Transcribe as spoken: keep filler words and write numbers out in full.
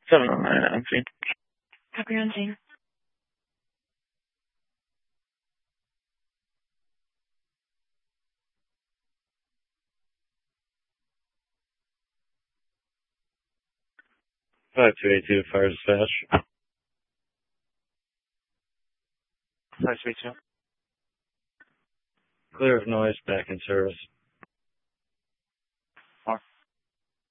seven oh nine unseen. Copy unseen. five two eight two, fire dispatch. five three two. Clear of noise, back in service.